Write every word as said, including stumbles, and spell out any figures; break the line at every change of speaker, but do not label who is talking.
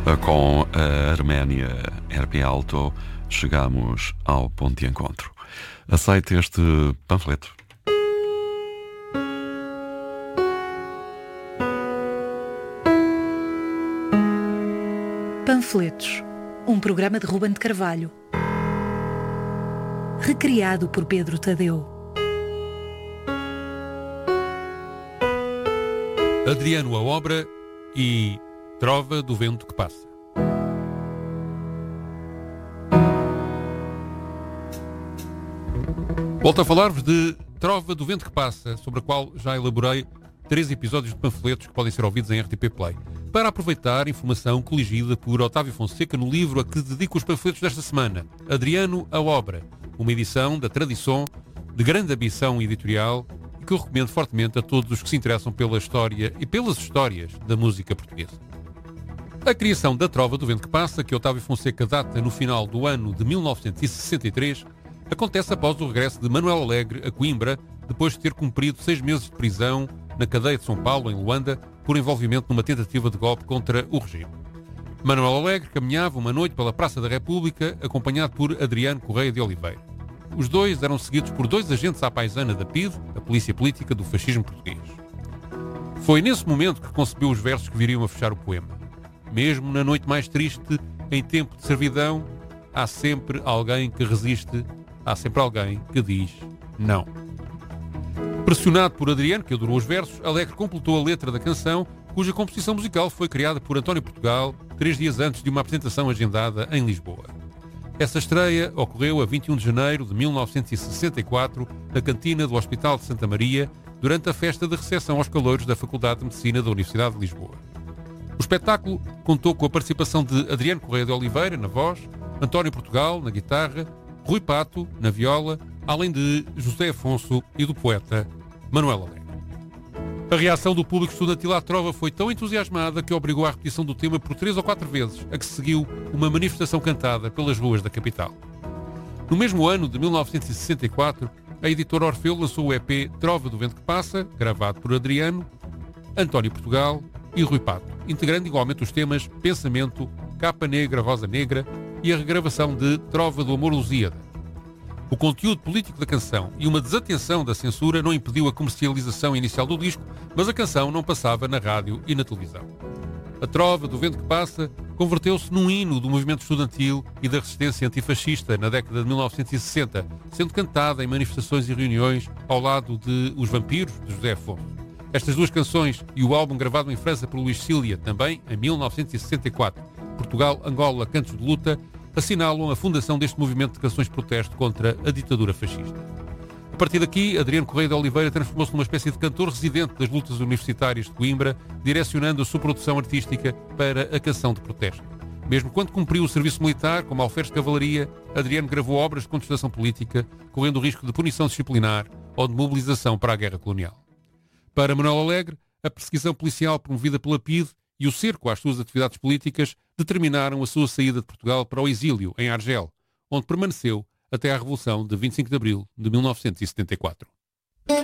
Com a Arménia R P Alto, chegamos ao ponto de encontro. Aceite este panfleto.
Panfletos, um programa de Ruben de Carvalho, recriado por Pedro Tadeu.
Adriano, a obra e Trova do Vento que Passa. Volto a falar-vos de Trova do Vento que Passa, sobre a qual já elaborei três episódios de panfletos que podem ser ouvidos em R T P Play, para aproveitar informação coligida por Otávio Fonseca no livro a que dedico os panfletos desta semana, Adriano, a obra, uma edição da Tradição, de grande ambição editorial, e que eu recomendo fortemente a todos os que se interessam pela história e pelas histórias da música portuguesa. A criação da Trova do Vento que Passa, que Otávio Fonseca data no final do ano de mil novecentos e sessenta e três, acontece após o regresso de Manuel Alegre a Coimbra, depois de ter cumprido seis meses de prisão na cadeia de São Paulo, em Luanda, por envolvimento numa tentativa de golpe contra o regime. Manuel Alegre caminhava uma noite pela Praça da República, acompanhado por Adriano Correia de Oliveira. Os dois eram seguidos por dois agentes à paisana da P I D, a Polícia Política do Fascismo Português. Foi nesse momento que concebeu os versos que viriam a fechar o poema. Mesmo na noite mais triste, em tempo de servidão, há sempre alguém que resiste, há sempre alguém que diz não. Pressionado por Adriano, que adorou os versos, Alegre completou a letra da canção, cuja composição musical foi criada por António Portugal, três dias antes de uma apresentação agendada em Lisboa. Essa estreia ocorreu a vinte e um de janeiro de mil novecentos e sessenta e quatro, na cantina do Hospital de Santa Maria, durante a festa de recepção aos calouros da Faculdade de Medicina da Universidade de Lisboa. O espetáculo contou com a participação de Adriano Correia de Oliveira, na voz, António Portugal, na guitarra, Rui Pato, na viola, além de José Afonso e do poeta Manuel Alegre. A reação do público estudantil à Trova foi tão entusiasmada que obrigou à repetição do tema por três ou quatro vezes, a que seguiu uma manifestação cantada pelas ruas da capital. No mesmo ano de mil novecentos e sessenta e quatro, a editora Orfeu lançou o E P Trova do Vento que Passa, gravado por Adriano, António Portugal e Rui Pato, integrando igualmente os temas Pensamento, Capa Negra, Rosa Negra e a regravação de Trova do Amor Lusíada. O conteúdo político da canção e uma desatenção da censura não impediu a comercialização inicial do disco, mas a canção não passava na rádio e na televisão. A Trova do Vento que Passa converteu-se num hino do movimento estudantil e da resistência antifascista na década de mil novecentos e sessenta, sendo cantada em manifestações e reuniões ao lado de Os Vampiros, de José Afonso. Estas duas canções e o álbum gravado em França por Luís Cília, também em mil novecentos e sessenta e quatro, Portugal, Angola, Cantos de Luta, assinalam a fundação deste movimento de canções de protesto contra a ditadura fascista. A partir daqui, Adriano Correia de Oliveira transformou-se numa espécie de cantor residente das lutas universitárias de Coimbra, direcionando a sua produção artística para a canção de protesto. Mesmo quando cumpriu o serviço militar, como alferes de cavalaria, Adriano gravou obras de contestação política, correndo o risco de punição disciplinar ou de mobilização para a guerra colonial. Para Manuel Alegre, a perseguição policial promovida pela P I D e o cerco às suas atividades políticas determinaram a sua saída de Portugal para o exílio, em Argel, onde permaneceu até à Revolução de vinte e cinco de abril de mil novecentos e setenta e quatro.